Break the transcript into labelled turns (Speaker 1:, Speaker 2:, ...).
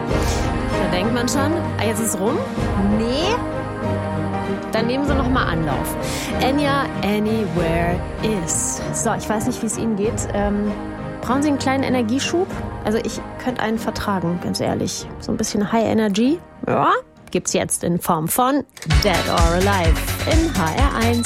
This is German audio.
Speaker 1: Da denkt man schon, jetzt ist es rum? Nee. Dann nehmen Sie noch mal Anlauf. Enya, Anywhere Is. So, ich weiß nicht, wie es Ihnen geht. Brauchen Sie einen kleinen Energieschub? Also ich könnte einen vertragen, ganz ehrlich. So ein bisschen High Energy. Ja, gibt's jetzt in Form von Dead or Alive in HR1.